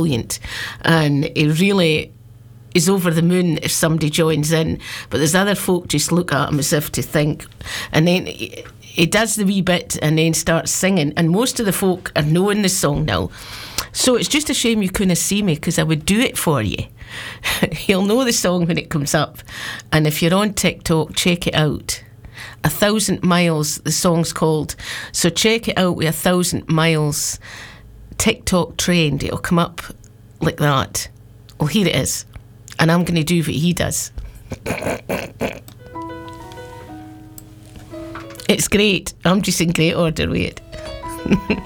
brilliant, and he really is over the moon if somebody joins in. But there's other folk just look at him as if to think, and then he does the wee bit and then starts singing, and most of the folk are knowing the song now. So it's just a shame you couldn't see me, because I would do it for you. You'll know the song when it comes up, and if you're on TikTok, check it out. 1,000 Miles, the song's called. So check it out with 1,000 Miles TikTok trend. It'll come up like that. Well, here it is, and I'm going to do what he does. It's great. I'm just in great order with it.